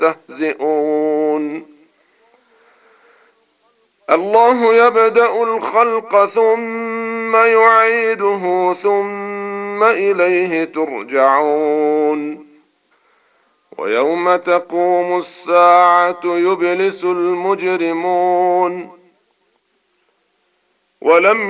يستهزئون الله يبدأ الخلق ثم يعيده ثم إليه ترجعون ويوم تقوم الساعة يبلس المجرمون ولم